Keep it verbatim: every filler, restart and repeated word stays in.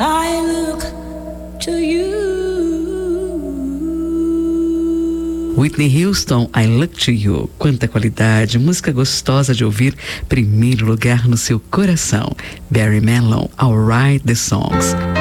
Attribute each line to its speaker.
Speaker 1: I look to you.
Speaker 2: Whitney Houston, I Look to You. Quanta qualidade, música gostosa de ouvir, primeiro lugar no seu coração. Barry Manilow, I'll Write the Songs.